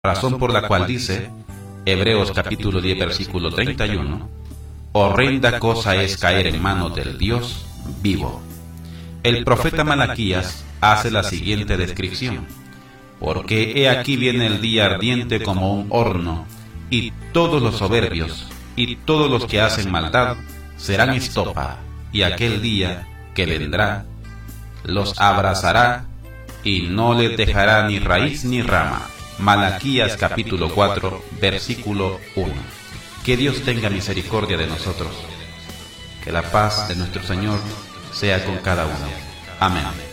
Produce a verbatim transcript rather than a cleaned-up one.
razón por la cual dice Hebreos capítulo diez versículo treinta y uno: horrenda cosa es caer en manos del Dios vivo. El profeta Malaquías hace la siguiente descripción: porque he aquí viene el día ardiente como un horno, y todos los soberbios y todos los que hacen maldad serán estopa, y aquel día que vendrá los abrazará y no les dejará ni raíz ni rama. Malaquías capítulo cuatro versículo uno. Que Dios tenga misericordia de nosotros. Que la paz de nuestro Señor sea con cada uno. Amén.